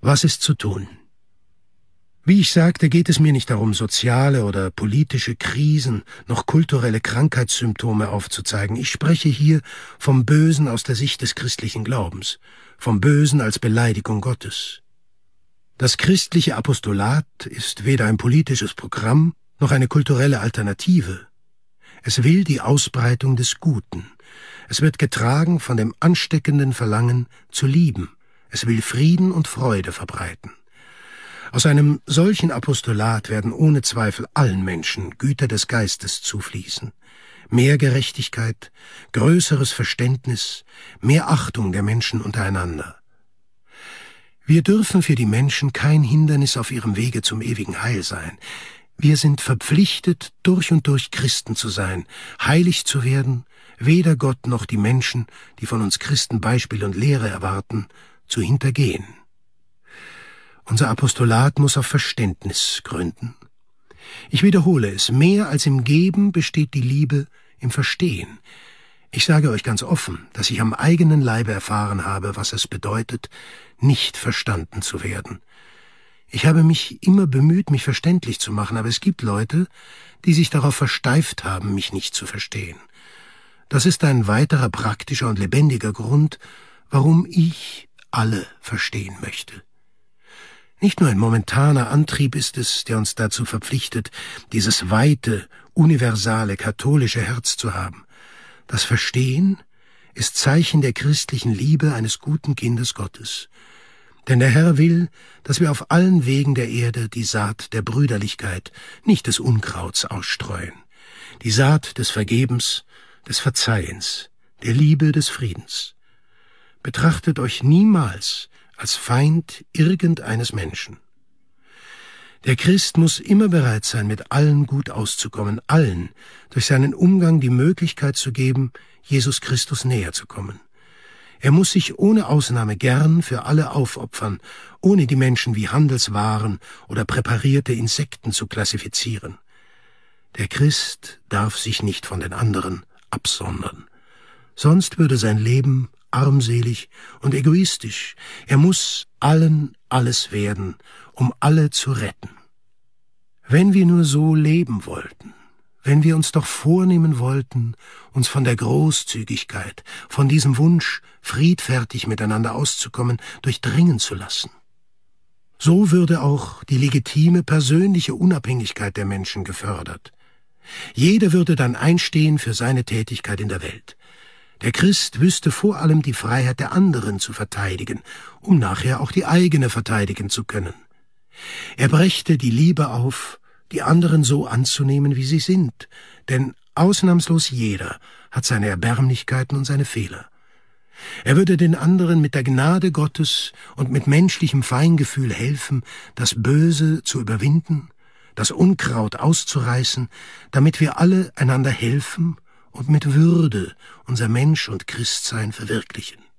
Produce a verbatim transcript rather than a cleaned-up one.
Was ist zu tun? Wie ich sagte, geht es mir nicht darum, soziale oder politische Krisen noch kulturelle Krankheitssymptome aufzuzeigen. Ich spreche hier vom Bösen aus der Sicht des christlichen Glaubens, vom Bösen als Beleidigung Gottes. Das christliche Apostolat ist weder ein politisches Programm noch eine kulturelle Alternative. Es will die Ausbreitung des Guten. Es wird getragen von dem ansteckenden Verlangen zu lieben. Es will Frieden und Freude verbreiten. Aus einem solchen Apostolat werden ohne Zweifel allen Menschen Güter des Geistes zufließen. Mehr Gerechtigkeit, größeres Verständnis, mehr Achtung der Menschen untereinander. Wir dürfen für die Menschen kein Hindernis auf ihrem Wege zum ewigen Heil sein. Wir sind verpflichtet, durch und durch Christen zu sein, heilig zu werden, weder Gott noch die Menschen, die von uns Christen Beispiel und Lehre erwarten, zu hintergehen. Unser Apostolat muss auf Verständnis gründen. Ich wiederhole es, mehr als im Geben besteht die Liebe im Verstehen. Ich sage euch ganz offen, dass ich am eigenen Leibe erfahren habe, was es bedeutet, nicht verstanden zu werden. Ich habe mich immer bemüht, mich verständlich zu machen, aber es gibt Leute, die sich darauf versteift haben, mich nicht zu verstehen. Das ist ein weiterer praktischer und lebendiger Grund, warum ich alle verstehen möchte. Nicht nur ein momentaner Antrieb ist es, der uns dazu verpflichtet, dieses weite, universale, katholische Herz zu haben. Das Verstehen ist Zeichen der christlichen Liebe eines guten Kindes Gottes. Denn der Herr will, dass wir auf allen Wegen der Erde die Saat der Brüderlichkeit, nicht des Unkrauts, ausstreuen. Die Saat des Vergebens, des Verzeihens, der Liebe, des Friedens. Betrachtet euch niemals als Feind irgendeines Menschen. Der Christ muss immer bereit sein, mit allen gut auszukommen, allen durch seinen Umgang die Möglichkeit zu geben, Jesus Christus näher zu kommen. Er muss sich ohne Ausnahme gern für alle aufopfern, ohne die Menschen wie Handelswaren oder präparierte Insekten zu klassifizieren. Der Christ darf sich nicht von den anderen absondern. Sonst würde sein Leben armselig und egoistisch. Er muss allen alles werden, um alle zu retten. Wenn wir nur so leben wollten, wenn wir uns doch vornehmen wollten, uns von der Großzügigkeit, von diesem Wunsch, friedfertig miteinander auszukommen, durchdringen zu lassen. So würde auch die legitime persönliche Unabhängigkeit der Menschen gefördert. Jeder würde dann einstehen für seine Tätigkeit in der Welt. Der Christ wüsste vor allem die Freiheit der anderen zu verteidigen, um nachher auch die eigene verteidigen zu können. Er brächte die Liebe auf, die anderen so anzunehmen, wie sie sind, denn ausnahmslos jeder hat seine Erbärmlichkeiten und seine Fehler. Er würde den anderen mit der Gnade Gottes und mit menschlichem Feingefühl helfen, das Böse zu überwinden, das Unkraut auszureißen, damit wir alle einander helfen und mit Würde unser Mensch- und Christsein verwirklichen.